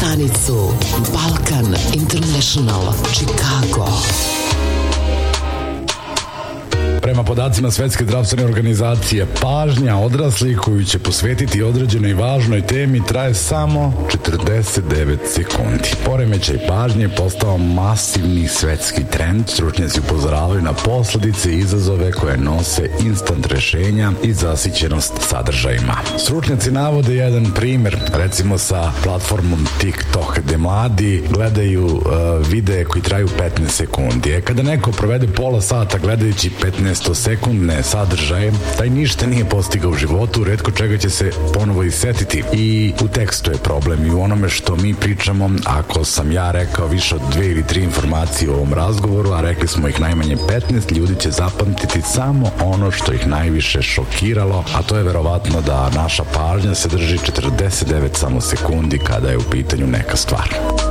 stanicu Balkan International Chicago. Prema podacima Svetske zdravstvene organizacije, pažnja odraslih koju će posvetiti određenoj važnoj temi traje samo 49 sekundi. Poremećaj pažnje je postao masivni svetski trend. Stručnjaci upozoravaju na posledice i izazove koje nose instant rešenja i zasićenost sadržajima. Stručnjaci navode jedan primer, recimo sa platformom TikTok, gde mladi gledaju videe koji traju 15 sekundi. Kada neko provede pola sata gledajući 15-sekundne sadržaje, taj ništa nije postigao u životu, retko čega će se ponovo isetiti. I u tekstu je problem i u onome što mi pričamo. Ako sam ja rekao više od 2 ili 3 informacije u ovom razgovoru, a rekli smo ih najmanje 15, ljudi će zapamtiti samo ono što ih najviše šokiralo, a to je verovatno da naša pažnja se drži 49 samo sekundi kada je u pitanju neka stvar.